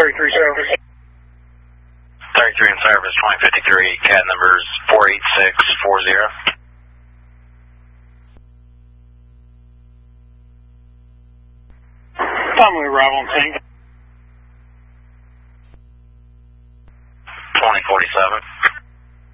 33 service. 33 in service, 2053, CAD numbers 48640. Time we arrive on scene. 2047.